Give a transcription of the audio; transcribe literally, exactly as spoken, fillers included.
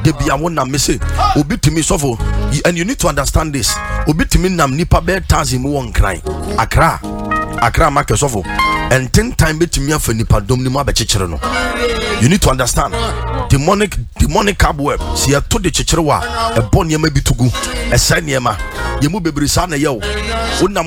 de bia wona me say obi timi sofo, and you need to understand this. Obi timi nam nipa be tazi mu won kran Accra Accra market sofo, and ten time betimi afa nipa dom ni mu abechekere no. You need to understand demonic demonic cobweb. See, I told the chicherewa a bon yema bitugu a sign yema yemu bebrisa na yo.